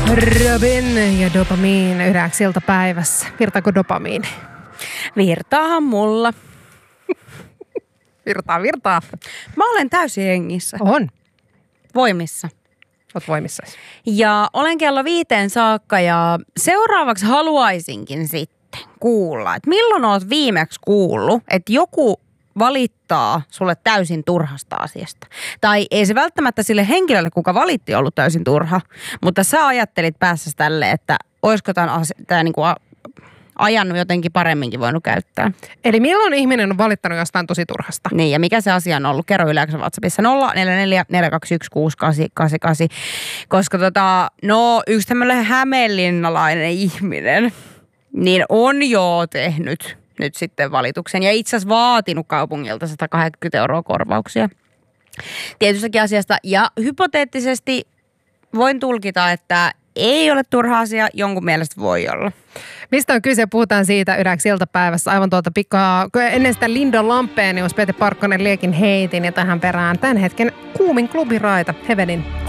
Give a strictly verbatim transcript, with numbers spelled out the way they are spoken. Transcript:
Robin ja dopamiin yhdessä iltapäivässä. Virtaako dopamiini? Virtaahan mulla. Virtaa, virtaa. Mä olen täysin hengissä. On. Voimissa. Oot voimissa. Ja olen kello viiteen saakka ja seuraavaksi haluaisinkin sitten kuulla, että milloin oot viimeksi kuullut, että joku valittaa sulle täysin turhasta asiasta. Tai ei se välttämättä sille henkilölle, kuka valitti, ollut täysin turha, mutta sä ajattelit päässäsi tälleen, että olisiko tämän asia, tämä niin kuin ajan jotenkin paremminkin voinut käyttää. Eli milloin ihminen on valittanut jostain tosi turhasta? Niin, ja mikä se asia on ollut? Kerro Yle X:n WhatsAppissa nolla neljä neljä neljä kaksi yksi kuusi kahdeksan kahdeksan kahdeksan. Koska tota, no yksi tämmöinen hämeenlinnalainen ihminen, niin on jo tehnyt nyt sitten valituksen. Ja itse asiassa vaatinut kaupungilta sata kahdeksankymmentä euroa korvauksia tietystäkin asiasta. Ja hypoteettisesti voin tulkita, että ei ole turha asia, jonkun mielestä voi olla. Mistä on kyse? Puhutaan siitä yhdessä iltapäivässä. Aivan tuolta pikkaa, ennen sitä Lindon Lampeen, niin olisi Pete Parkkonen liekin heitin ja tähän perään tämän hetken kuumin klubiraita Heavenin